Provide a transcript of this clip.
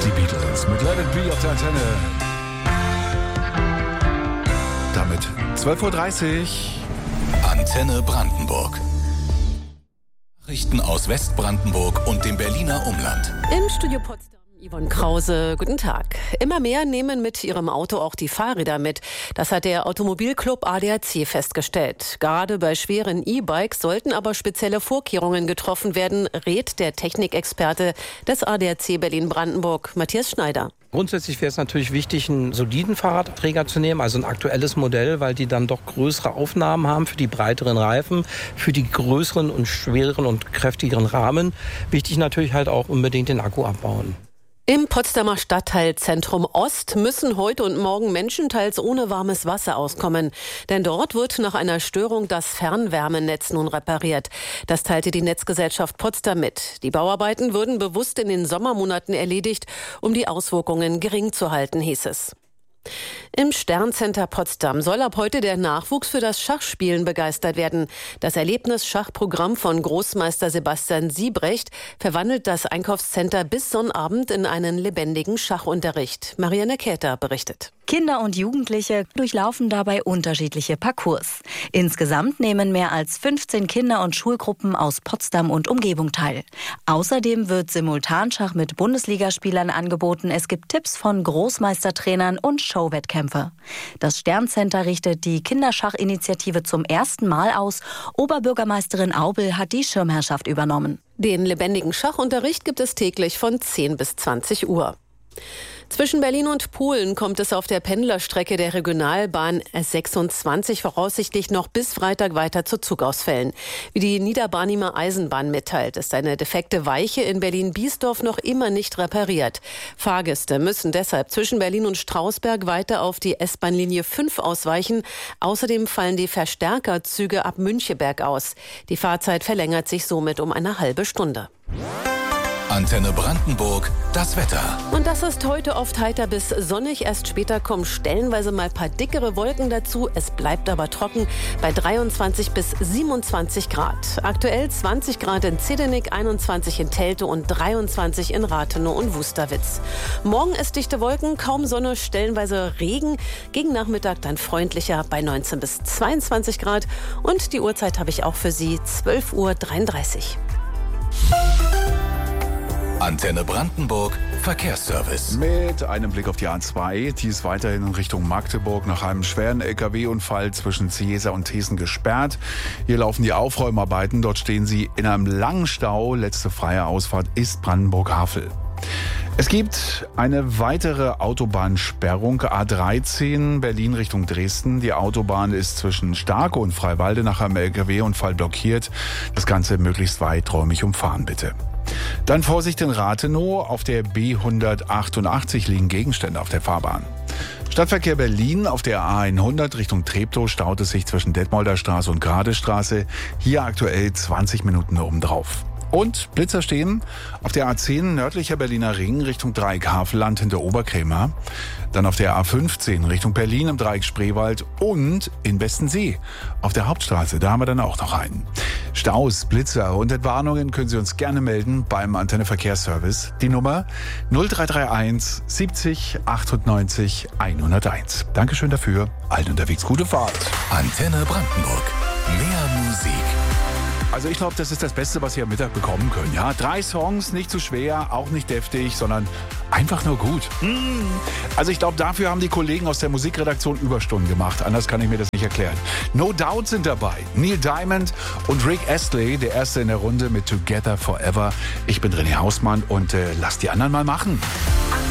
Die Beatles mit Let It Be auf der Antenne. Damit 12.30 Uhr. Antenne Brandenburg. Nachrichten aus Westbrandenburg und dem Berliner Umland. Im Studio Potsdam Yvonne Krause, guten Tag. Immer mehr nehmen mit ihrem Auto auch die Fahrräder mit. Das hat der Automobilclub ADAC festgestellt. Gerade bei schweren E-Bikes sollten aber spezielle Vorkehrungen getroffen werden, rät der Technikexperte des ADAC Berlin-Brandenburg, Matthias Schneider. Grundsätzlich wäre es natürlich wichtig, einen soliden Fahrradträger zu nehmen, also ein aktuelles Modell, weil die dann doch größere Aufnahmen haben für die breiteren Reifen, für die größeren und schwereren und kräftigeren Rahmen. Wichtig natürlich halt auch unbedingt den Akku abbauen. Im Potsdamer Stadtteilzentrum Ost müssen heute und morgen Menschen teils ohne warmes Wasser auskommen. Denn dort wird nach einer Störung das Fernwärmenetz nun repariert. Das teilte die Netzgesellschaft Potsdam mit. Die Bauarbeiten würden bewusst in den Sommermonaten erledigt, um die Auswirkungen gering zu halten, hieß es. Im Sterncenter Potsdam soll ab heute der Nachwuchs für das Schachspielen begeistert werden. Das Erlebnis-Schachprogramm von Großmeister Sebastian Siebrecht verwandelt das Einkaufscenter bis Sonnabend in einen lebendigen Schachunterricht. Marianne Käther berichtet. Kinder und Jugendliche durchlaufen dabei unterschiedliche Parcours. Insgesamt nehmen mehr als 15 Kinder- und Schulgruppen aus Potsdam und Umgebung teil. Außerdem wird Simultanschach mit Bundesligaspielern angeboten. Es gibt Tipps von Großmeistertrainern und Showwettkämpfe. Das Sterncenter richtet die Kinderschachinitiative zum ersten Mal aus. Oberbürgermeisterin Aubel hat die Schirmherrschaft übernommen. Den lebendigen Schachunterricht gibt es täglich von 10 bis 20 Uhr. Zwischen Berlin und Polen kommt es auf der Pendlerstrecke der Regionalbahn S26 voraussichtlich noch bis Freitag weiter zu Zugausfällen. Wie die Niederbarnimer Eisenbahn mitteilt, ist eine defekte Weiche in Berlin-Biesdorf noch immer nicht repariert. Fahrgäste müssen deshalb zwischen Berlin und Strausberg weiter auf die S-Bahn-Linie 5 ausweichen. Außerdem fallen die Verstärkerzüge ab Müncheberg aus. Die Fahrzeit verlängert sich somit um eine halbe Stunde. Antenne Brandenburg, das Wetter. Und das ist heute oft heiter bis sonnig. Erst später kommen stellenweise mal ein paar dickere Wolken dazu. Es bleibt aber trocken bei 23 bis 27 Grad. Aktuell 20 Grad in Zedenik, 21 in Telte und 23 in Rathenow und Wusterwitz. Morgen ist dichte Wolken, kaum Sonne, stellenweise Regen. Gegen Nachmittag dann freundlicher bei 19 bis 22 Grad. Und die Uhrzeit habe ich auch für Sie, 12.33 Uhr. Antenne Brandenburg, Verkehrsservice. Mit einem Blick auf die A2, die ist weiterhin in Richtung Magdeburg nach einem schweren LKW-Unfall zwischen Ciesa und Thesen gesperrt. Hier laufen die Aufräumarbeiten, dort stehen sie in einem langen Stau. Letzte freie Ausfahrt ist Brandenburg-Havel. Es gibt eine weitere Autobahnsperrung, A13 Berlin Richtung Dresden. Die Autobahn ist zwischen Starke und Freiwalde nach einem LKW-Unfall blockiert. Das Ganze möglichst weiträumig umfahren, bitte. Dann Vorsicht in Rathenow, auf der B188 liegen Gegenstände auf der Fahrbahn. Stadtverkehr Berlin auf der A100 Richtung Treptow staut es sich zwischen Detmolder Straße und Gradestraße. Hier aktuell 20 Minuten obendrauf. Und Blitzer stehen auf der A10 nördlicher Berliner Ring Richtung Dreieck Havelland hinter Oberkrämer. Dann auf der A15 Richtung Berlin im Dreieck Spreewald und in Westensee auf der Hauptstraße. Da haben wir dann auch noch einen. Staus, Blitzer und Entwarnungen können Sie uns gerne melden beim Antenne Verkehrsservice. Die Nummer 0331 70 98 101. Dankeschön dafür. Allen unterwegs gute Fahrt. Antenne Brandenburg. Mehr Musik. Also ich glaube, das ist das Beste, was Sie am Mittag bekommen können. Ja, 3 Songs, nicht zu schwer, auch nicht deftig, sondern einfach nur gut. Also ich glaube, dafür haben die Kollegen aus der Musikredaktion Überstunden gemacht. Anders kann ich mir das nicht erklären. No Doubt sind dabei. Neil Diamond und Rick Astley, der Erste in der Runde mit Together Forever. Ich bin René Hausmann und lass die anderen mal machen.